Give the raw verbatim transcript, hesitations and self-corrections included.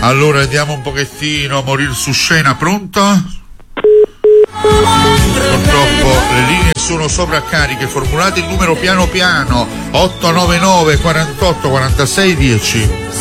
Allora andiamo un pochettino a morire su scena, pronto? Purtroppo le linee sono sovraccariche, formulate il numero piano piano otto nove nove quarantotto quarantasei dieci.